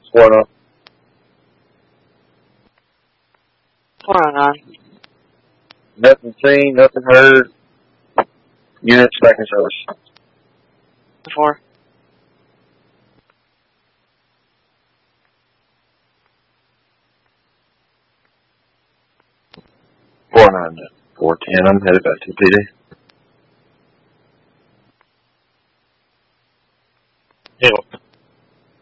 What up? 409. Nothing seen, nothing heard. Units back in service. 4. Four 410. I'm headed back to PD. Yeah,